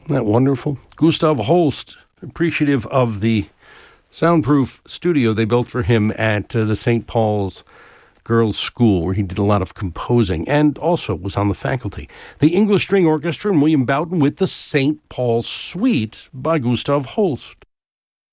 Isn't that wonderful? Gustav Holst, appreciative of the soundproof studio they built for him at the St. Paul's Girls' School, where he did a lot of composing and also was on the faculty. The English String Orchestra and William Boughton with the St. Paul Suite by Gustav Holst.